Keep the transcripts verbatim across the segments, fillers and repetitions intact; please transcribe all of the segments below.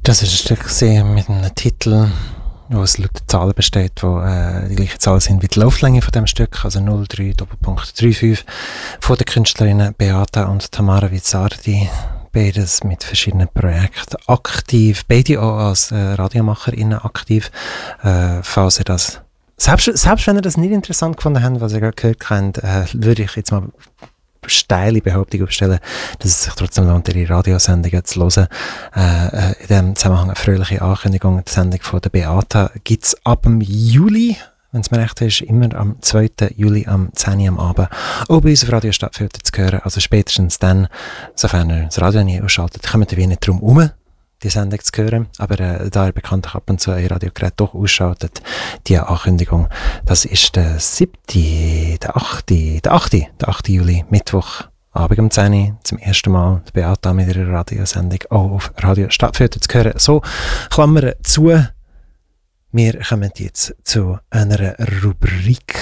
Das ist ein Stück gesehen mit einem Titel, wo es laut Zahlen besteht, wo äh, die gleichen Zahlen sind wie die Lauflänge von dem Stück, also null drei Doppelpunkt fünfunddreißig von den Künstlerinnen Beata und Tamara Vizzardi. Beides mit verschiedenen Projekten aktiv, beide auch als äh, RadiomacherInnen aktiv. Äh, falls ihr das, selbst, selbst wenn ihr das nicht interessant gefunden habt, was ihr gerade gehört habt, äh, würde ich jetzt mal steile Behauptung aufstellen, dass es sich trotzdem lohnt, ihre Radiosendungen zu hören. Äh, in diesem Zusammenhang eine fröhliche Ankündigung. Die Sendung von der Beata gibt es ab dem Juli, wenn es mir recht ist, immer am zweiten Juli am zehn Uhr am Abend auch bei uns auf Radio Stadtfilter zu hören. Also spätestens dann, sofern ihr das Radio nie ausschaltet, kommt ihr nicht drum herum, die Sendung zu hören. Aber äh, da ihr bekanntlich ab und zu ein Radiogerät doch ausschaltet, die Ankündigung, das ist der siebte, der achte, der achte, der achte Juli, Mittwoch, Abend um zehn Uhr, zum ersten Mal die Beata mit ihrer Radiosendung auch auf Radio Stadtfilter zu hören. So, Klammern zu. Wir kommen jetzt zu einer Rubrik.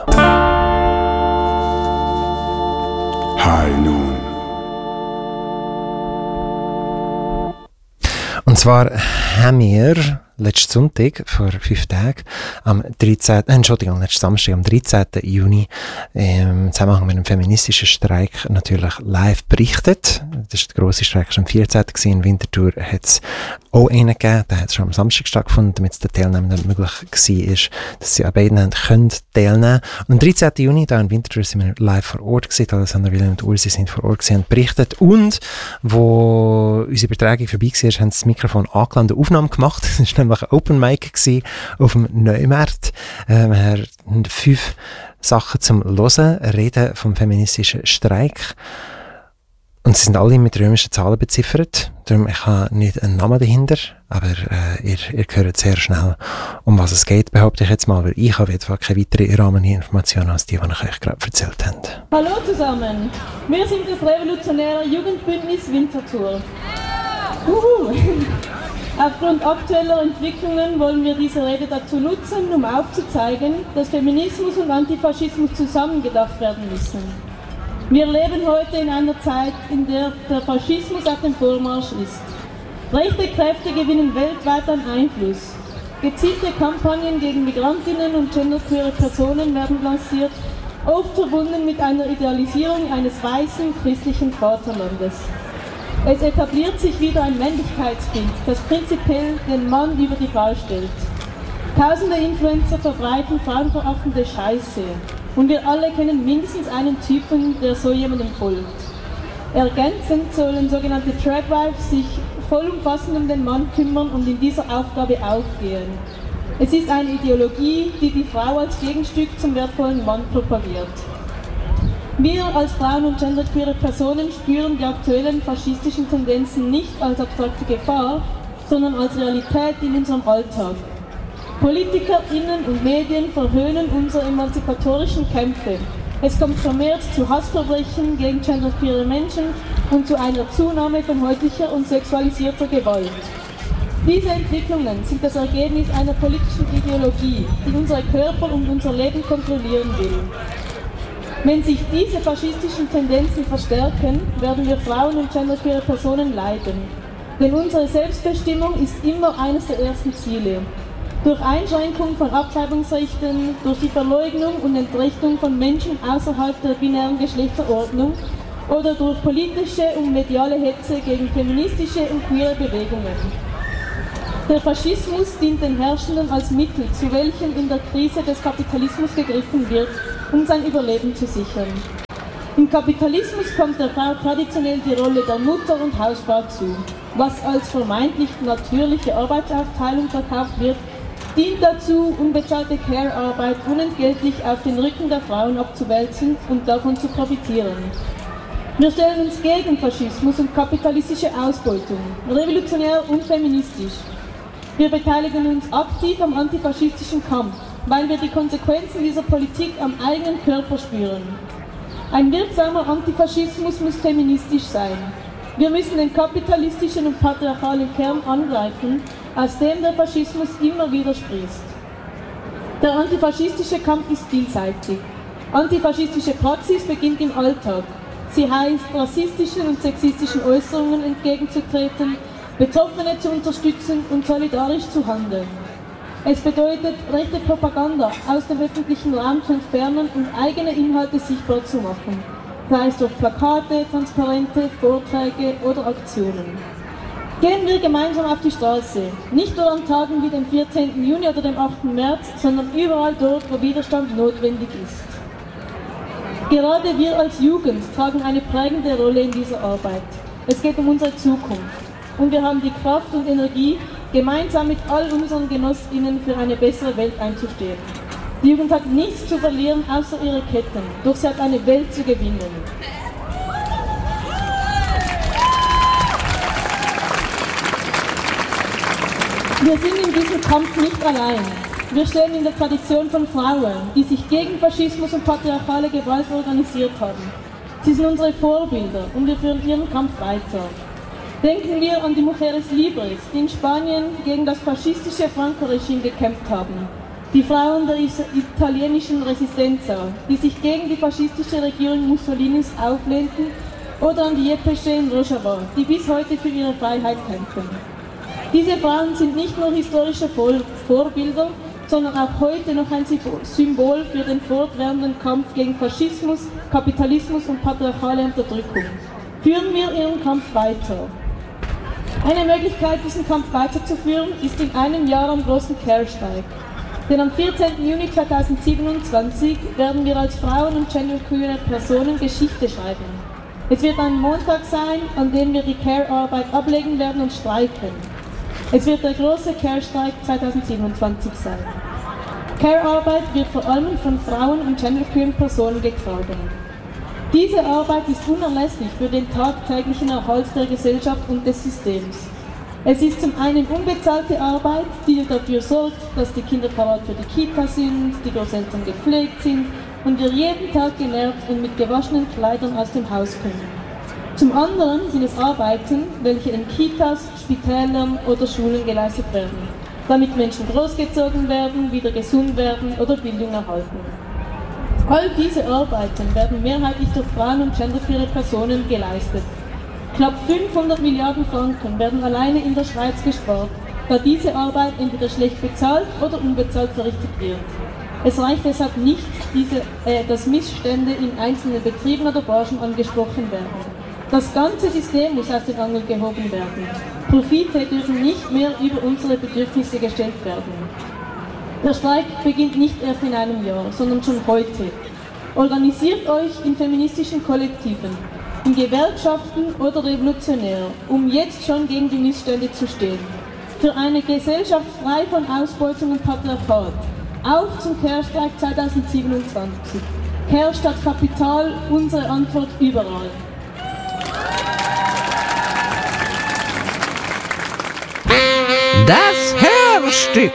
High Noon. Und zwar haben wir letzten Sonntag, vor fünf Tagen, am dreizehnten. Äh, Entschuldigung, letzten Samstag, am dreizehnten Juni, im Zusammenhang mit einem feministischen Streik natürlich live berichtet. Das ist der grosse Streik, das war am vierzehnten In Winterthur hat es auch einen gegeben, der hat schon am Samstag stattgefunden, damit es den Teilnehmenden möglich war, dass sie an beiden Händen können teilnehmen können. Und am dreizehnten Juni, da in Winterthur, sind wir live vor Ort gewesen, Alexander Wilhelm und Ursi sind vor Ort gewesen und berichtet. Und, wo unsere Übertragung vorbei war, haben sie das Mikrofon angeladen und Aufnahme gemacht. Das war nämlich ein Open Mic gewesen auf dem Neumarkt. Äh, wir haben fünf Sachen zum Hören, reden vom feministischen Streik. Und sie sind alle mit römischen Zahlen beziffert. Darum, ich habe nicht einen Namen dahinter, aber äh, ihr, ihr hört sehr schnell, um was es geht, behaupte ich jetzt mal, weil ich habe etwa keine weitere Rahmeninformationen als die, die ich euch gerade erzählt habe. Hallo zusammen, wir sind das revolutionäre Jugendbündnis Winterthur. Uhu. Aufgrund aktueller Entwicklungen wollen wir diese Rede dazu nutzen, um aufzuzeigen, dass Feminismus und Antifaschismus zusammengedacht werden müssen. Wir leben heute in einer Zeit, in der der Faschismus auf dem Vormarsch ist. Rechte Kräfte gewinnen weltweit an Einfluss. Gezielte Kampagnen gegen Migrantinnen und genderqueere Personen werden lanciert, oft verbunden mit einer Idealisierung eines weißen christlichen Vaterlandes. Es etabliert sich wieder ein Männlichkeitsbild, das prinzipiell den Mann über die Frau stellt. Tausende Influencer verbreiten frauenverachtende Scheiße. Und wir alle kennen mindestens einen Typen, der so jemandem folgt. Ergänzend sollen sogenannte Trapwives sich vollumfassend um den Mann kümmern und in dieser Aufgabe aufgehen. Es ist eine Ideologie, die die Frau als Gegenstück zum wertvollen Mann propagiert. Wir als Frauen und genderqueere Personen spüren die aktuellen faschistischen Tendenzen nicht als abstrakte Gefahr, sondern als Realität in unserem Alltag. PolitikerInnen und Medien verhöhnen unsere emanzipatorischen Kämpfe. Es kommt vermehrt zu Hassverbrechen gegen genderqueere Menschen und zu einer Zunahme von häuslicher und sexualisierter Gewalt. Diese Entwicklungen sind das Ergebnis einer politischen Ideologie, die unsere Körper und unser Leben kontrollieren will. Wenn sich diese faschistischen Tendenzen verstärken, werden wir Frauen und genderqueere Personen leiden. Denn unsere Selbstbestimmung ist immer eines der ersten Ziele. Durch Einschränkung von Abtreibungsrechten, durch die Verleugnung und Entrechtung von Menschen außerhalb der binären Geschlechterordnung oder durch politische und mediale Hetze gegen feministische und queere Bewegungen. Der Faschismus dient den Herrschenden als Mittel, zu welchem in der Krise des Kapitalismus gegriffen wird, um sein Überleben zu sichern. Im Kapitalismus kommt der Frau traditionell die Rolle der Mutter und Hausfrau zu. Was als vermeintlich natürliche Arbeitsaufteilung verkauft wird, dient dazu, unbezahlte Care-Arbeit unentgeltlich auf den Rücken der Frauen abzuwälzen und davon zu profitieren. Wir stellen uns gegen Faschismus und kapitalistische Ausbeutung, revolutionär und feministisch. Wir beteiligen uns aktiv am antifaschistischen Kampf, weil wir die Konsequenzen dieser Politik am eigenen Körper spüren. Ein wirksamer Antifaschismus muss feministisch sein. Wir müssen den kapitalistischen und patriarchalen Kern angreifen, aus dem der Faschismus immer wieder sprießt. Der antifaschistische Kampf ist vielseitig. Antifaschistische Praxis beginnt im Alltag. Sie heißt, rassistischen und sexistischen Äußerungen entgegenzutreten, Betroffene zu unterstützen und solidarisch zu handeln. Es bedeutet, rechte Propaganda aus dem öffentlichen Raum zu entfernen und eigene Inhalte sichtbar zu machen, sei es durch Plakate, Transparente, Vorträge oder Aktionen. Gehen wir gemeinsam auf die Straße, nicht nur an Tagen wie dem vierzehnten Juni oder dem achten März, sondern überall dort, wo Widerstand notwendig ist. Gerade wir als Jugend tragen eine prägende Rolle in dieser Arbeit. Es geht um unsere Zukunft und wir haben die Kraft und Energie, gemeinsam mit all unseren GenossInnen für eine bessere Welt einzustehen. Die Jugend hat nichts zu verlieren außer ihre Ketten, doch sie hat eine Welt zu gewinnen. Wir sind in diesem Kampf nicht allein. Wir stehen in der Tradition von Frauen, die sich gegen Faschismus und patriarchale Gewalt organisiert haben. Sie sind unsere Vorbilder und wir führen ihren Kampf weiter. Denken wir an die Mujeres Libres, die in Spanien gegen das faschistische Franco-Regime gekämpft haben. Die Frauen der italienischen Resistenza, die sich gegen die faschistische Regierung Mussolinis auflehnten. Oder an die Yepesche in Rojava, die bis heute für ihre Freiheit kämpfen. Diese Frauen sind nicht nur historische Vorbilder, sondern auch heute noch ein Symbol für den fortwährenden Kampf gegen Faschismus, Kapitalismus und patriarchale Unterdrückung. Führen wir ihren Kampf weiter. Eine Möglichkeit, diesen Kampf weiterzuführen, ist in einem Jahr am großen Care-Streik. Denn am vierzehnten Juni zweitausendsiebenundzwanzig werden wir als Frauen und genderqueere Personen Geschichte schreiben. Es wird ein Montag sein, an dem wir die Care-Arbeit ablegen werden und streiken. Es wird der große Care-Streik zweitausendsiebenundzwanzig sein. Care-Arbeit wird vor allem von Frauen und genderqueeren Personen getragen. Diese Arbeit ist unerlässlich für den tagtäglichen Erhalt der Gesellschaft und des Systems. Es ist zum einen unbezahlte Arbeit, die dafür sorgt, dass die Kinder parat für die Kita sind, die Großeltern gepflegt sind und wir jeden Tag genährt und mit gewaschenen Kleidern aus dem Haus kommen. Zum anderen sind es Arbeiten, welche in Kitas, Spitälern oder Schulen geleistet werden, damit Menschen großgezogen werden, wieder gesund werden oder Bildung erhalten. All diese Arbeiten werden mehrheitlich durch Frauen und genderqueere Personen geleistet. Knapp fünfhundert Milliarden Franken werden alleine in der Schweiz gespart, da diese Arbeit entweder schlecht bezahlt oder unbezahlt verrichtet wird. Es reicht deshalb nicht, diese, äh, dass Missstände in einzelnen Betrieben oder Branchen angesprochen werden. Das ganze System muss aus den Angeln gehoben werden. Profite dürfen nicht mehr über unsere Bedürfnisse gestellt werden. Der Streik beginnt nicht erst in einem Jahr, sondern schon heute. Organisiert euch in feministischen Kollektiven, in Gewerkschaften oder revolutionär, um jetzt schon gegen die Missstände zu stehen. Für eine Gesellschaft frei von Ausbeutung und Patriarchat. Auf zum Care-Streik zweitausendsiebenundzwanzig. Care statt Kapital, unsere Antwort überall. Das Hörstück.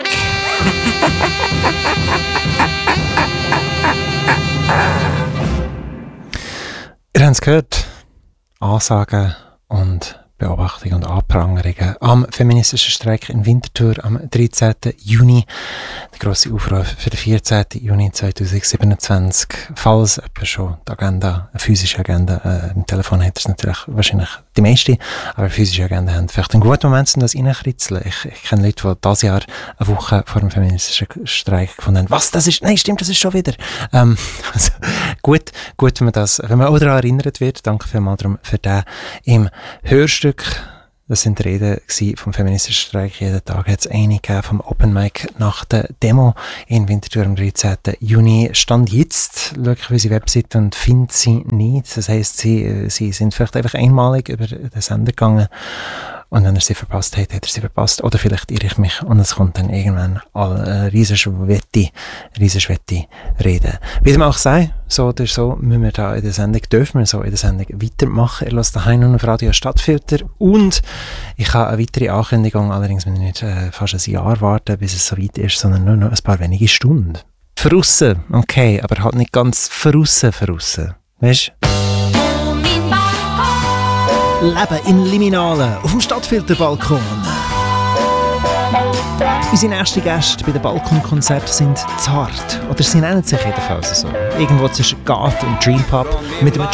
Ihr habt es gehört. Ansagen und Beobachtungen und Anprangerungen am feministischen Streik in Winterthur am dreizehnten Juni. Der grosse Aufruf für den vierzehnten Juni zweitausendsiebenundzwanzig. Falls jemand schon die Agenda, eine physische Agenda, äh, im Telefon hat, ist natürlich wahrscheinlich die meiste, aber eine physische Agenda haben vielleicht einen guten Moment, um das reinkritzeln. Ich, ich kenne Leute, die dieses Jahr eine Woche vor dem feministischen Streik gefunden haben. Was, das ist, nein, stimmt, das ist schon wieder. Ähm, also, gut, gut, wenn man das, wenn man auch daran erinnert wird. Danke vielmals darum für den im Hörstück. Das sind die Reden vom feministischen Streik. Jeden Tag hat es eine gegeben vom Open Mic nach der Demo in Winterthur am dreizehnten Juni. Stand jetzt, schaue ich auf unsere Webseite und finde sie nicht. Das heisst, sie, sie sind vielleicht einfach einmalig über den Sender gegangen. Und wenn er sie verpasst hat, hat er sie verpasst. Oder vielleicht irre ich mich und es kommt dann irgendwann eine riesenschwette, riesenschwette Reden. Wie dem auch sei, so oder so müssen wir da in der Sendung, dürfen wir so in der Sendung weitermachen. Ihr hört daheim noch auf Radio Stadtfilter und ich habe eine weitere Ankündigung, allerdings müssen wir nicht äh, fast ein Jahr warten, bis es soweit ist, sondern nur noch ein paar wenige Stunden. Verrussen, okay, aber halt nicht ganz verrussen, verrussen. Weißt du? Leben in Liminalen auf dem Stadtfilterbalkon. Unsere nächsten Gäste bei den Balkonkonzerten sind zart. Oder sie nennen sich jedenfalls so. Irgendwo zwischen Goth und Dream Pop mit einem